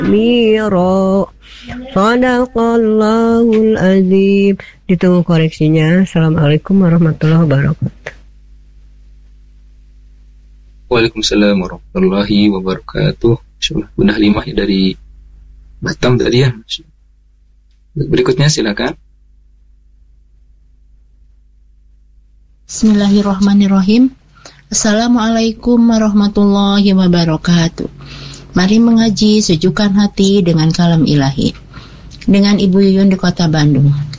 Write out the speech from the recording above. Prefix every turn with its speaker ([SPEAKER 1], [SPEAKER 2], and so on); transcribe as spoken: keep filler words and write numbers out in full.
[SPEAKER 1] miro. Shadaqallahul azim. Ditunggu koreksinya. Assalamualaikum warahmatullahi wabarakatuh.
[SPEAKER 2] Waalaikumsalam warahmatullahi wabarakatuh. Insyaallah Bunda Halimah dari Batam tadi ya. Berikutnya silakan.
[SPEAKER 3] Bismillahirrahmanirrahim. Assalamualaikum warahmatullahi wabarakatuh. Mari mengaji sejukkan hati dengan kalam ilahi. Dengan Ibu Yuyun di Kota Bandung.